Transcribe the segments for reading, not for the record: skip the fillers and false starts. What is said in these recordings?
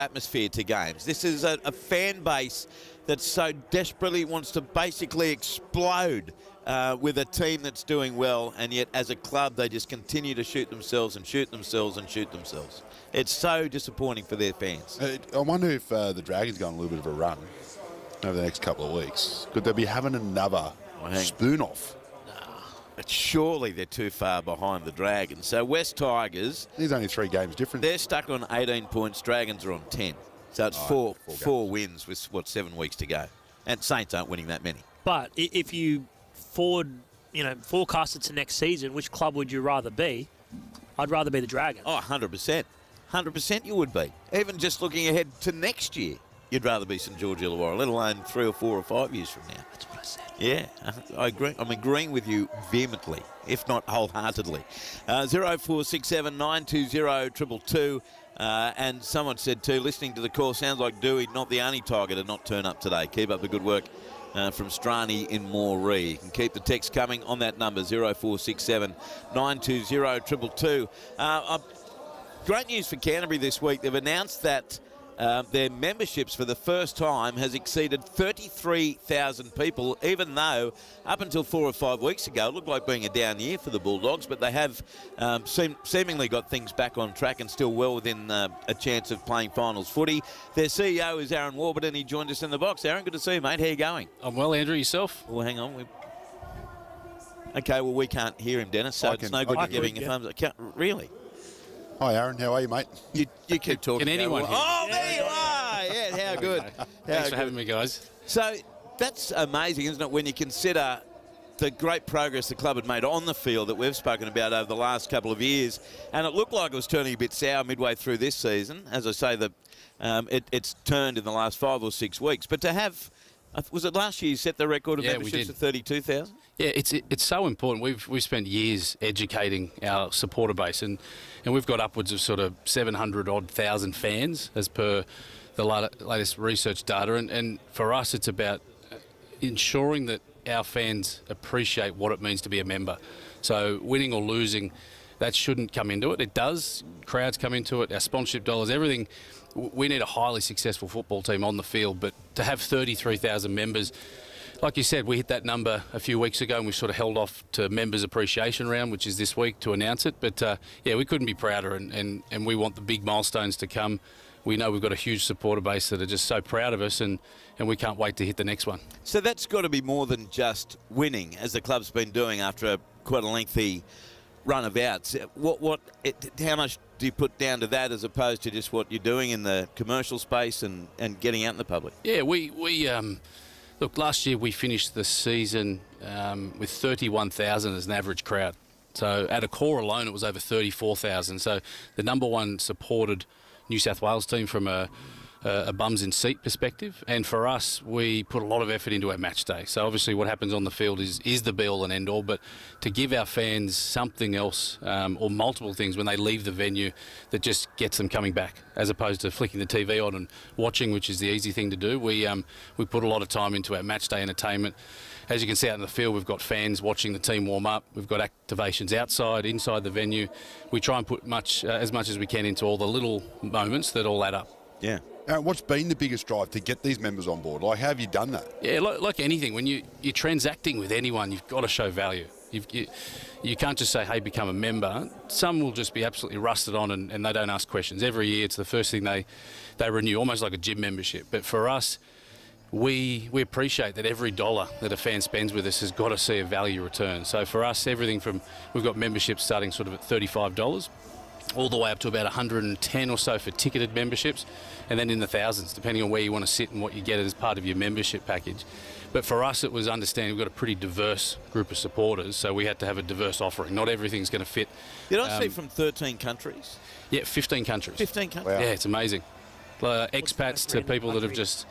atmosphere to games. This is a fan base that so desperately wants to basically explode with a team that's doing well, and yet as a club they just continue to shoot themselves and shoot themselves and shoot themselves. It's so disappointing for their fans. I wonder if the Dragons go on a little bit of a run over the next couple of weeks. Could they be having another spoon-off? But surely they're too far behind the Dragons. So West Tigers... There's only 3 games difference. They're stuck on 18 points. Dragons are on 10. So it's four wins with, 7 weeks to go. And Saints aren't winning that many. But if you forecast it to next season, which club would you rather be? I'd rather be the Dragons. Oh, 100%. 100% you would be. Even just looking ahead to next year, you'd rather be St George Illawarra, let alone 3 or 4 or 5 years from now. That's what I said. Yeah, I agree. I'm agreeing with you vehemently, if not wholeheartedly. 0467 920 222. And someone said too, listening to the call, sounds like Dewey, not the only Tiger to not turn up today. Keep up the good work from Strani in Moree. You can keep the text coming on that number, 0467 920 222. Great news for Canterbury this week. They've announced that their memberships for the first time has exceeded 33,000 people, even though up until 4 or 5 weeks ago it looked like being a down year for the Bulldogs, but they have seemingly got things back on track and still well within a chance of playing finals footy. Their CEO is Aaron Warburton. He joined us in the box. Aaron, good to see you, mate. How you going? I'm well, Andrew. Yourself? Well, hang on. Okay, well, we can't hear him, Dennis, so it's no good giving a thumbs up. Really? Hi, Aaron. How are you, mate? You keep talking. Can anyone hear? Oh, there you are. Yeah, how good. Thanks for having me, guys. So that's amazing, isn't it, when you consider the great progress the club had made on the field that we've spoken about over the last couple of years. And it looked like it was turning a bit sour midway through this season. As I say, it's turned in the last 5 or 6 weeks. But to have... Was it last year you set the record of memberships of 32,000? Yeah, it's so important. We've spent years educating our supporter base, and we've got upwards of sort of 700,000 fans as per the latest research data. And for us, it's about ensuring that our fans appreciate what it means to be a member. So winning or losing, that shouldn't come into it. It does. Crowds come into it. Our sponsorship dollars, everything. We need a highly successful football team on the field, but to have 33,000 members, like you said, we hit that number a few weeks ago and we sort of held off to Members Appreciation Round, which is this week, to announce it. But, we couldn't be prouder, and we want the big milestones to come. We know we've got a huge supporter base that are just so proud of us, and we can't wait to hit the next one. So that's got to be more than just winning, as the club's been doing after quite a lengthy run of outs. How much do you put down to that as opposed to just what you're doing in the commercial space and getting out in the public? Yeah, we look, last year we finished the season with 31,000 as an average crowd. So at a core alone, it was over 34,000. So the number one supported New South Wales team from a bums in seat perspective, and for us, we put a lot of effort into our match day. So obviously what happens on the field is the be all and end all, but to give our fans something else or multiple things when they leave the venue that just gets them coming back, as opposed to flicking the TV on and watching, which is the easy thing to do. We put a lot of time into our match day entertainment. As you can see out in the field, we've got fans watching the team warm up. We've got activations outside, inside the venue. We try and put as much as we can into all the little moments that all add up. Yeah. What's been the biggest drive to get these members on board? Like, how have you done that? Yeah, like anything, when you're transacting with anyone, you've got to show value. You can't just say, hey, become a member. Some will just be absolutely rusted on and they don't ask questions. Every year it's the first thing they renew, almost like a gym membership. But for us, we appreciate that every dollar that a fan spends with us has got to see a value return. So for us, everything from, we've got memberships starting sort of at $35, all the way up to about 110 or so for ticketed memberships, and then in the thousands, depending on where you want to sit and what you get as part of your membership package. But for us, it was understanding we've got a pretty diverse group of supporters, so we had to have a diverse offering. Not everything's going to fit. Did I see from 13 countries? Yeah, 15 countries. 15 countries? Wow. Yeah, it's amazing. Expats to people that have just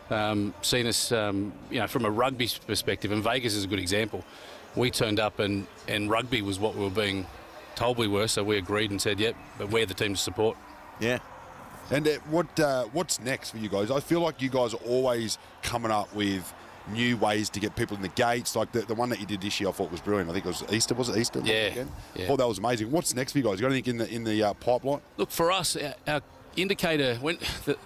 seen us, from a rugby perspective, and Vegas is a good example. We turned up and rugby was what we were being told we were, so we agreed and said, yep, but we're the team to support. Yeah. And what's next for you guys? I feel like you guys are always coming up with new ways to get people in the gates. Like the one that you did this year, I thought was brilliant. I think it was Easter. Was it Easter? Yeah. I thought that was amazing. What's next for you guys? You got anything in the pipeline? Look, for us, indicator when